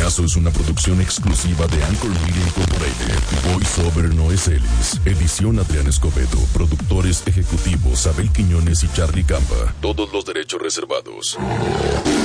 Coñazo es una producción exclusiva de Anchor Media Incorporated. Voiceover Noé Celis. Edición Adrián Escobedo. Productores ejecutivos Abel Quiñones y Charlie Campa. Todos los derechos reservados.